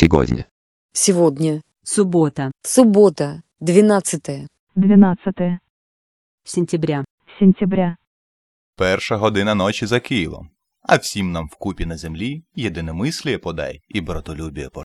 Сегодня. Сегодня. Суббота. Суббота. 12. 12 Сентября. сентября. 1 година ночі за Києвом. А всім нам вкупі на землі єдиномисліє подай і братолюбіє